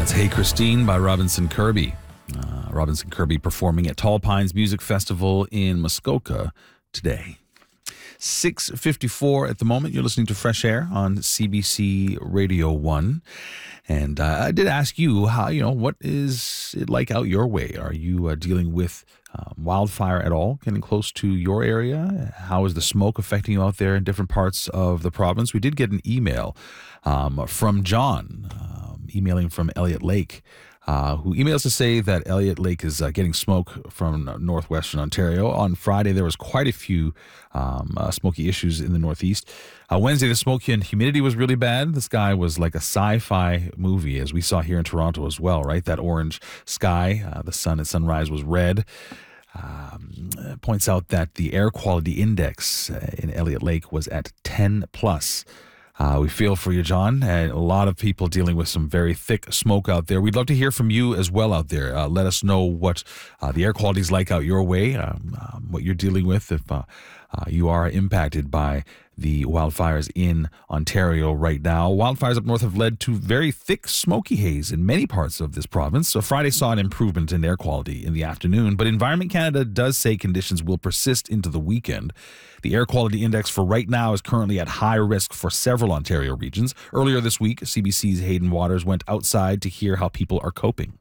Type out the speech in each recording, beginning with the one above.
Hey Christine by Robinson Kirby. Robinson Kirby performing at Tall Pines Music Festival in Muskoka today. 6:54 at the moment. You're listening to Fresh Air on CBC Radio 1. And I did ask you, what is it like out your way? Are you dealing with wildfire at all, getting close to your area? How is the smoke affecting you out there in different parts of the province? We did get an email from John, emailing from Elliott Lake, who emails to say that Elliott Lake is getting smoke from northwestern Ontario. On Friday, there was quite a few smoky issues in the northeast. Wednesday, the smoke and humidity was really bad. The sky was like a sci-fi movie, as we saw here in Toronto as well, right? That orange sky, the sun at sunrise was red. Points out that the air quality index in Elliott Lake was at 10 plus. We feel for you, John, and a lot of people dealing with some very thick smoke out there. We'd love to hear from you as well out there. Let us know what the air quality is like out your way, what you're dealing with if you are impacted by the wildfires in Ontario right now. Wildfires up north have led to very thick smoky haze in many parts of this province. So Friday saw an improvement in air quality in the afternoon, but Environment Canada does say conditions will persist into the weekend. The air quality index for right now is currently at high risk for several Ontario regions. Earlier this week, CBC's Hayden Waters went outside to hear how people are coping.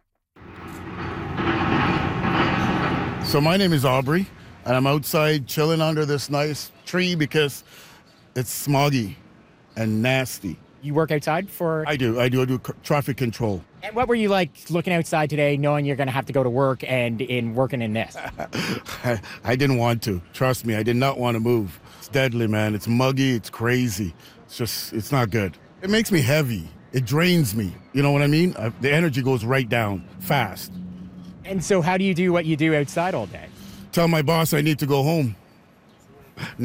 So my name is Aubrey, and I'm outside chilling under this nice tree because it's smoggy and nasty. You work outside for? I do traffic control. And what were you like looking outside today, knowing you're going to have to go to work and working in this? I didn't want to. Trust me, I did not want to move. It's deadly, man. It's muggy. It's crazy. It's not good. It makes me heavy. It drains me. You know what I mean? The energy goes right down fast. And so how do you do what you do outside all day? Tell my boss I need to go home.